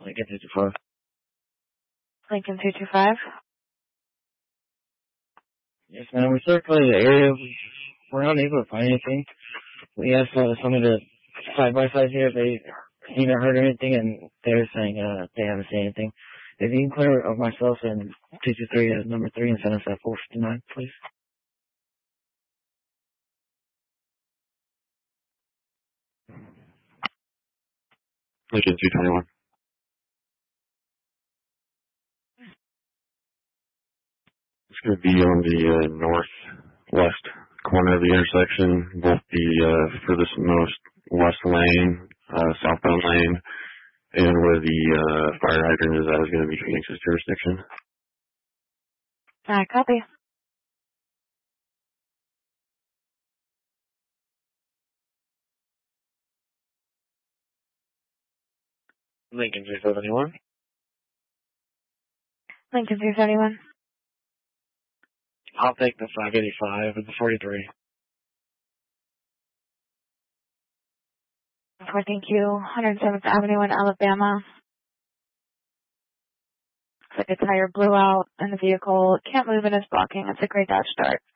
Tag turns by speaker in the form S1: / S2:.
S1: Lincoln 225.
S2: Lincoln 225.
S1: Yes, ma'am. We circulated the area. We're not able to find anything. We asked somebody to side by side here if they seen or heard anything, and they're saying they haven't seen anything. If you can clear of myself and 223 as number 3 and send us at 459, please.
S3: Lincoln 221. It's going to be on the northwest corner of the intersection, both the furthest most west lane, southbound lane, and where the fire hydrant is at is going to be Phoenix's jurisdiction.
S2: Copy.
S1: Lincoln 371.
S2: Lincoln 371.
S1: I'll take the 585 and the 43.
S2: Thank you. 107th Avenue in Alabama. Looks like a tire blew out in the vehicle. Can't move and is blocking. It's a gray Dodge Dart.